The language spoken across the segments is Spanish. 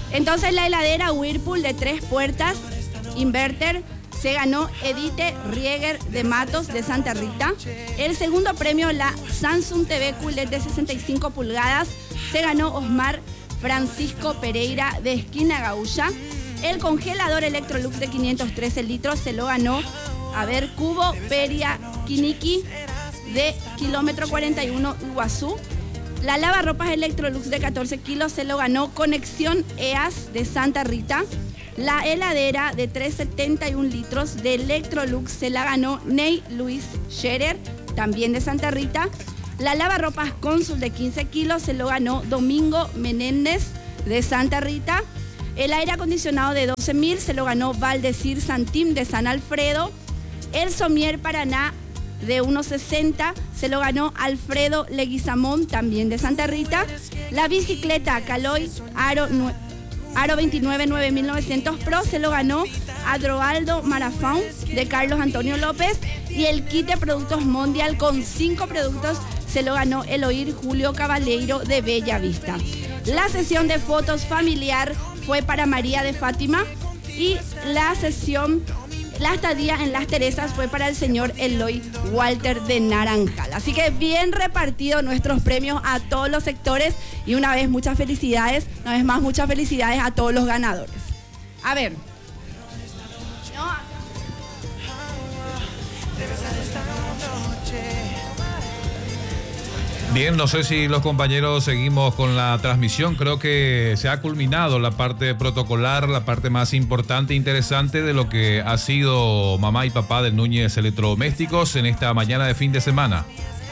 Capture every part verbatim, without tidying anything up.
Entonces la heladera Whirlpool de tres puertas, inverter, se ganó Edith Rieger de Matos de Santa Rita. El segundo premio, la Samsung T V Q L E D de sesenta y cinco pulgadas, se ganó Osmar Francisco Pereira de Esquina Gaulla. El congelador Electrolux de quinientos trece litros se lo ganó, a ver, Cubo Peria Kiniki de kilómetro cuarenta y uno Iguazú. La lavarropas Electrolux de catorce kilos se lo ganó Conexión E A S de Santa Rita. La heladera de trescientos setenta y un litros de Electrolux se la ganó Ney Luis Scherer, también de Santa Rita. La lavarropas Consul de quince kilos se lo ganó Domingo Menéndez de Santa Rita. El aire acondicionado de doce mil se lo ganó Valdecir Santim de San Alfredo. El Somier Paraná de uno sesenta se lo ganó Alfredo Leguizamón, también de Santa Rita. La bicicleta Caloi Aro, Aro veintinueve nueve mil novecientos Pro se lo ganó Adroaldo Marafón de Carlos Antonio López. Y el kit de productos Mondial con cinco productos se lo ganó Eloir Julio Cabaleiro de Bella Vista. La sesión de fotos familiar fue para María de Fátima y la sesión, la estadía en Las Teresas fue para el señor Eloy Walter de Naranjal. Así que bien repartido nuestros premios a todos los sectores y una vez muchas felicidades, una vez más muchas felicidades a todos los ganadores. A ver. No. Bien, no sé si los compañeros seguimos con la transmisión. Creo que se ha culminado la parte protocolar, la parte más importante e interesante de lo que ha sido mamá y papá del Núñez Electrodomésticos en esta mañana de fin de semana.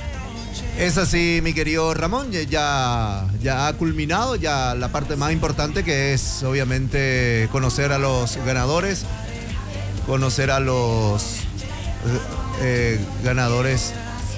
Es así, mi querido Ramón, ya, ya ha culminado ya la parte más importante, que es obviamente conocer a los ganadores, conocer a los eh, ganadores.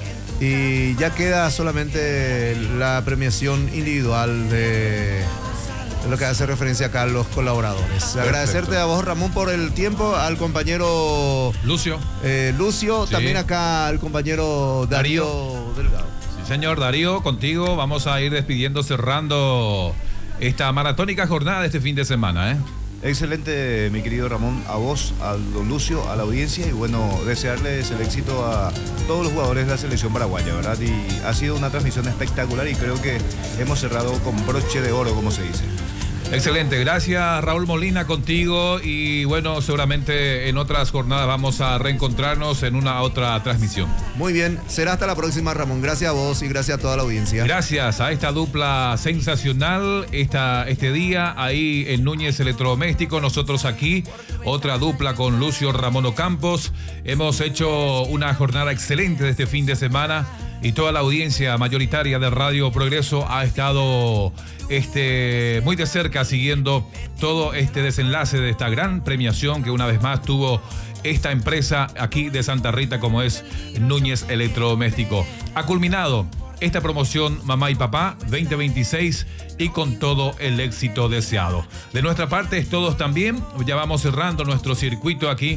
Y ya queda solamente la premiación individual de, de lo que hace referencia acá a los colaboradores. Perfecto. Agradecerte a vos, Ramón, por el tiempo, al compañero Lucio. Eh, Lucio, sí. También acá al compañero Darío, Darío Delgado. Sí, señor, Darío, contigo vamos a ir despidiendo, cerrando esta maratónica jornada de este fin de semana, ¿eh? Excelente, mi querido Ramón, a vos, a don Lucio, a la audiencia y bueno, desearles el éxito a todos los jugadores de la selección paraguaya, ¿verdad? Y ha sido una transmisión espectacular y creo que hemos cerrado con broche de oro, como se dice. Excelente, gracias Raúl Molina, contigo y bueno, seguramente en otras jornadas vamos a reencontrarnos en una otra transmisión. Muy bien, será hasta la próxima, Ramón. Gracias a vos y gracias a toda la audiencia. Gracias a esta dupla sensacional esta, este día, ahí en Núñez Electrodoméstico, nosotros aquí, otra dupla con Lucio Ramón Ocampos. Hemos hecho una jornada excelente de este fin de semana y toda la audiencia mayoritaria de Radio Progreso ha estado este, muy de cerca siguiendo todo este desenlace de esta gran premiación que una vez más tuvo esta empresa aquí de Santa Rita como es Núñez Electrodoméstico. Ha culminado esta promoción Mamá y Papá veinte veintiséis y con todo el éxito deseado. De nuestra parte es todo también, ya vamos cerrando nuestro circuito aquí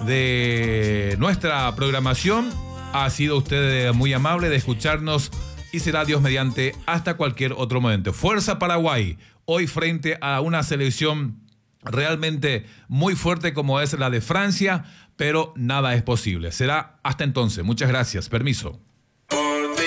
de nuestra programación. Ha sido usted muy amable de escucharnos y será Dios mediante hasta cualquier otro momento. Fuerza Paraguay, hoy frente a una selección realmente muy fuerte como es la de Francia, pero nada es posible. Será hasta entonces. Muchas gracias. Permiso.